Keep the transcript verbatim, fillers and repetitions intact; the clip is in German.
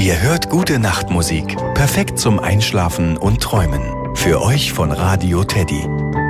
Ihr hört gute Nachtmusik, perfekt zum Einschlafen und Träumen. Für euch von Radio Teddy.